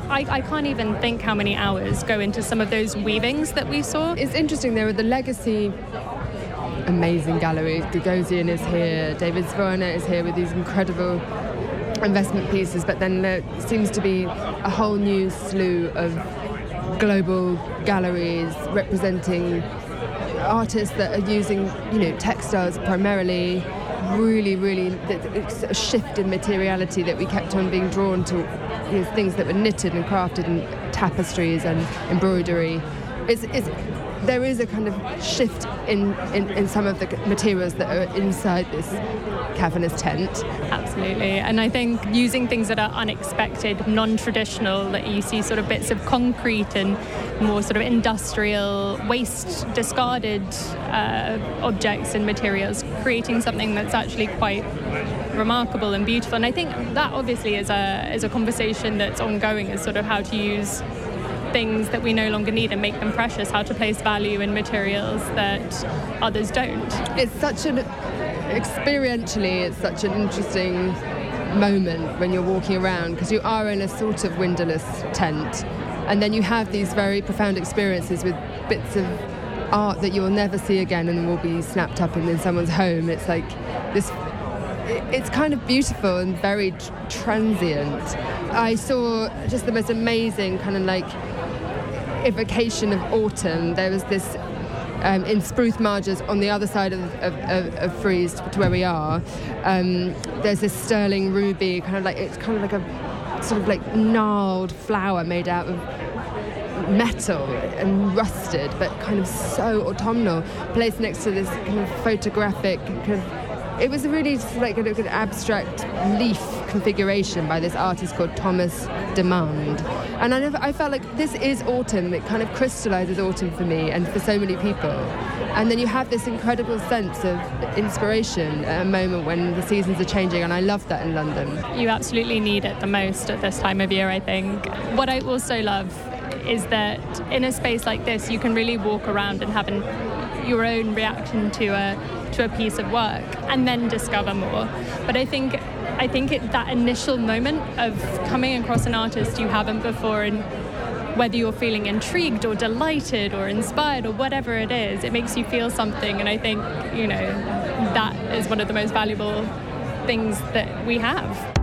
I can't even think how many hours go into some of those weavings that we saw. It's interesting, there are the legacy amazing galleries. Gagosian is here, David Zwirner is here with these incredible investment pieces, but then there seems to be a whole new slew of global galleries representing artists that are using, textiles primarily. Really, it's a shift in materiality that we kept on being drawn to, things that were knitted and crafted and tapestries and embroidery. There is a kind of shift in some of the materials that are inside this cavernous tent. Absolutely, and I think using things that are unexpected, non-traditional, that you see sort of bits of concrete and more sort of industrial waste, discarded objects and materials, creating something that's actually quite remarkable and beautiful. And I think that obviously is a conversation that's ongoing, is sort of how to use things that we no longer need and make them precious, how to place value in materials that others don't. It's such experientially, it's such an interesting moment when you're walking around, because you are in a sort of windowless tent, and then you have these very profound experiences with bits of art that you'll never see again and will be snapped up in someone's home. It's like this, it's kind of beautiful and very transient. I saw just the most amazing kind of like evocation of autumn. There was this in Spruce Marges on the other side of Frieze to where we are. There's this sterling ruby, it's kind of like a sort of like gnarled flower made out of metal and rusted, but kind of so autumnal, placed next to this kind of photographic kind of. It was really just like an abstract leaf configuration by this artist called Thomas Demand. And I felt like this is autumn. It kind of crystallizes autumn for me and for so many people. And then you have this incredible sense of inspiration at a moment when the seasons are changing, and I love that in London. You absolutely need it the most at this time of year, I think. What I also love is that in a space like this, you can really walk around and have your own reaction to a piece of work and then discover more. But I think that initial moment of coming across an artist you haven't before, and whether you're feeling intrigued or delighted or inspired or whatever it is, it makes you feel something. And I think, that is one of the most valuable things that we have.